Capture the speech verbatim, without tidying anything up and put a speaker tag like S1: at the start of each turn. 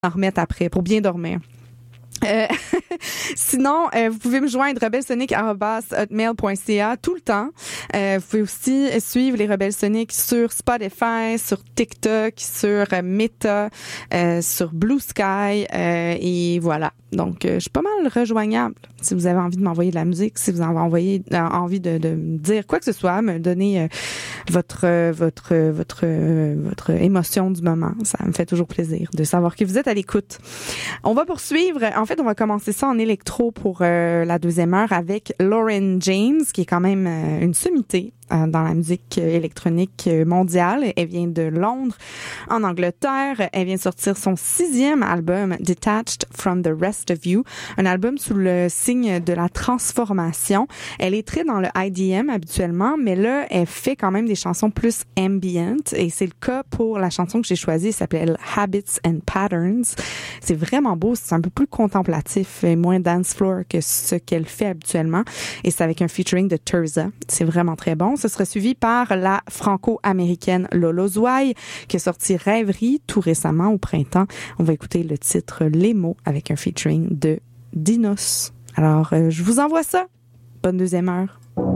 S1: en remettre après pour bien dormir. Euh, sinon, euh, vous pouvez me joindre rebelsonic arobase hotmail point c a tout le temps. Euh, vous pouvez aussi suivre les Rebelles Soniques sur Spotify, sur TikTok, sur euh, Meta, euh, sur Blue Sky euh, et voilà. Donc, euh, je suis pas mal rejoignable. Si vous avez envie de m'envoyer de la musique, si vous avez envoyé, euh, envie de, de me dire quoi que ce soit, me donner euh, votre euh, votre votre euh, votre émotion du moment, ça me fait toujours plaisir de savoir que vous êtes à l'écoute. On va poursuivre. En fait, on va commencer ça en électro pour euh, la deuxième heure avec Lauren James, qui est quand même euh, une sommité euh, dans la musique électronique mondiale. Elle vient de Londres, en Angleterre. Elle vient de sortir son sixième album, Detached from the Rest of You, un album sous le signe de la transformation. Elle est très dans le I D M habituellement, mais là, elle fait quand même des chansons plus ambient, et c'est le cas pour la chanson que j'ai choisie. Elle s'appelle Habits and Patterns. C'est vraiment beau, c'est un peu plus contemplatif et moins dance floor que ce qu'elle fait habituellement, et c'est avec un featuring de Terza. C'est vraiment très bon. Ce sera suivi par la franco-américaine Lolo Zouaï, qui a sorti Rêverie tout récemment au printemps. On va écouter le titre Les mots avec un featuring de Dinos. Alors, euh, je vous envoie ça. Bonne deuxième heure.